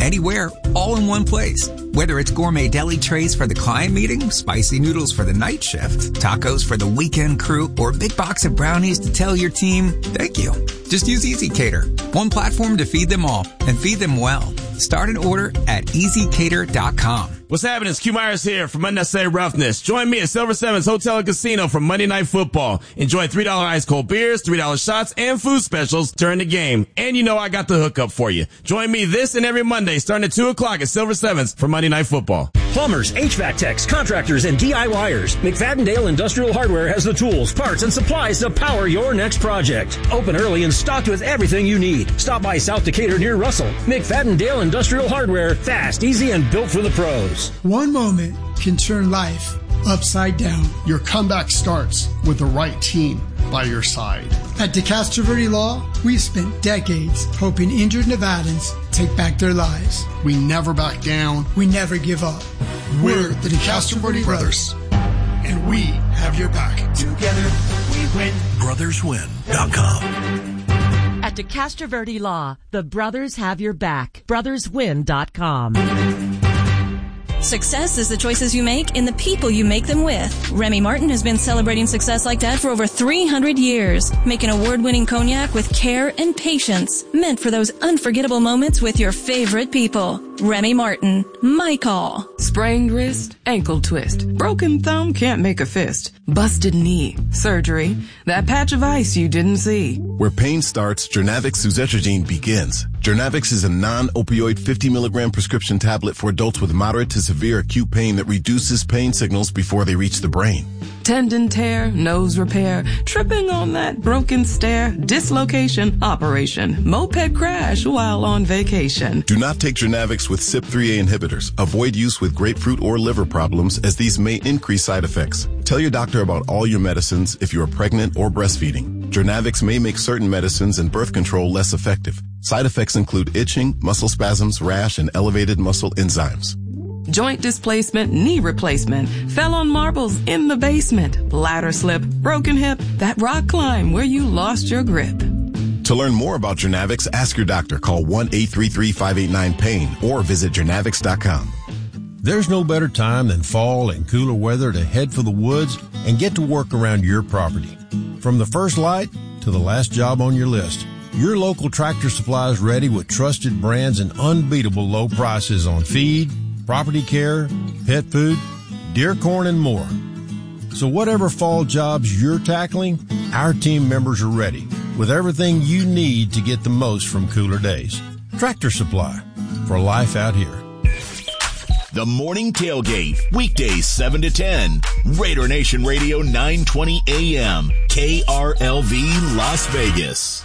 anywhere, all in one place. Whether it's gourmet deli trays for the client meeting, spicy noodles for the night shift, tacos for the weekend crew, or a big box of brownies to tell your team, thank you. Just use EasyCater. One platform to feed them all and feed them well. Start an order at EasyCater.com. What's happening? It's Q Myers here from Unnecessary Roughness. Join me at Silver Sevens Hotel and Casino for Monday Night Football. Enjoy $3 ice cold beers, $3 shots, and food specials during the game. And you know I got the hookup for you. Join me this and every Monday starting at 2 o'clock at Silver Sevens for Monday Night Football. Plumbers, HVAC techs, contractors, and DIYers. McFadden-Dale Industrial Hardware has the tools, parts, and supplies to power your next project. Open early and stocked with everything you need. Stop by South Decatur near Russell. McFadden-Dale Industrial Hardware. Fast, easy, and built for the pros. One moment can turn life upside down. Your comeback starts with the right team by your side. At DeCastro Verde Law, we've spent decades hoping injured Nevadans take back their lives. We never back down. We never give up. We're the DeCastro Verde Brothers, and we have your back. Together, we win. BrothersWin.com. At DeCastro Verde Law, the brothers have your back. BrothersWin.com. Success is the choices you make and the people you make them with. Remy Martin has been celebrating success like that for over 300 years, making award-winning cognac with care and patience, meant for those unforgettable moments with your favorite people. Remy Martin, my call. Sprained wrist, ankle twist, broken thumb, can't make a fist, busted knee, surgery, that patch of ice you didn't see. Where pain starts, Jernavix suzetrigine begins. Jernavix is a non-opioid 50 milligram prescription tablet for adults with moderate to severe acute pain that reduces pain signals before they reach the brain. Tendon tear, nose repair, tripping on that broken stair, dislocation, operation, moped crash while on vacation. Do not take Jernavix with CYP3A inhibitors. Avoid use with grapefruit or liver problems, as these may increase side effects. Tell your doctor about all your medicines if you are pregnant or breastfeeding. Jernavix may make certain medicines and birth control less effective. Side effects include itching, muscle spasms, rash, and elevated muscle enzymes. Joint displacement, knee replacement, fell on marbles in the basement, bladder slip, broken hip, that rock climb where you lost your grip. To learn more about Jernavix, ask your doctor. Call 1-833-589-PAIN or visit Jernavix.com. There's no better time than fall and cooler weather to head for the woods and get to work around your property. From the first light to the last job on your list, your local Tractor Supply is ready with trusted brands and unbeatable low prices on feed, property care, pet food, deer corn, and more. So whatever fall jobs you're tackling, our team members are ready with everything you need to get the most from cooler days. Tractor Supply, for life out here. The Morning Tailgate, weekdays 7 to 10. Raider Nation Radio 920 AM, KRLV Las Vegas.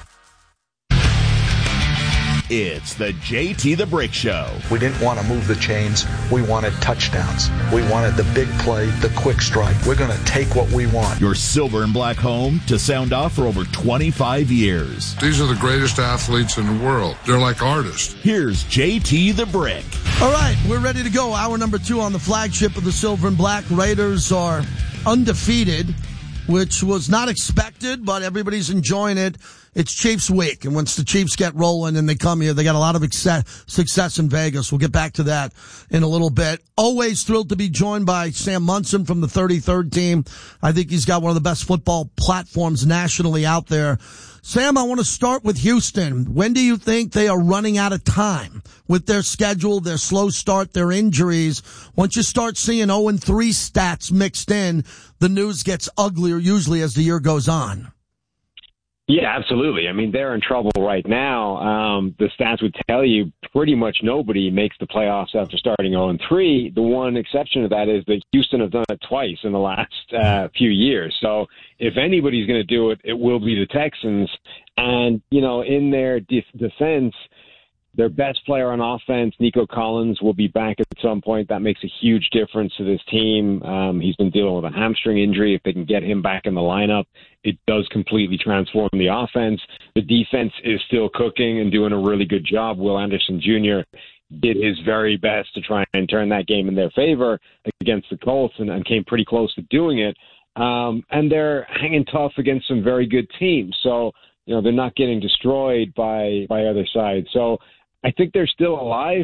It's the JT the Brick Show. We didn't want to move the chains. We wanted touchdowns. We wanted the big play, the quick strike. We're going to take what we want. Your silver and black home to sound off for over 25 years. These are the greatest athletes in the world. They're like artists. Here's JT the Brick. All right, we're ready to go. Hour number 2 on the flagship of the Silver and Black. Raiders are undefeated, which was not expected, but everybody's enjoying it. It's Chiefs week, and once the Chiefs get rolling and they come here, they got a lot of success in Vegas. We'll get back to that in a little bit. Always thrilled to be joined by Sam Munson from the 33rd team. I think he's got one of the best football platforms nationally out there. Sam, I want to start with Houston. When do you think they are running out of time with their schedule, their slow start, their injuries? Once you start seeing 0-3 stats mixed in, the news gets uglier usually as the year goes on. Yeah, absolutely. I mean, they're in trouble right now. The stats would tell you pretty much nobody makes the playoffs after starting 0-3. The one exception to that is that Houston have done it twice in the last few years. So if anybody's going to do it, it will be the Texans. And, you know, in their defense, their best player on offense, Nico Collins, will be back at some point. That makes a huge difference to this team. He's been dealing with a hamstring injury. If they can get him back in the lineup, it does completely transform the offense. The defense is still cooking and doing a really good job. Will Anderson Jr. did his very best to try and turn that game in their favor against the Colts and came pretty close to doing it. And they're hanging tough against some very good teams. So, you know, they're not getting destroyed by other sides. So I think they're still alive,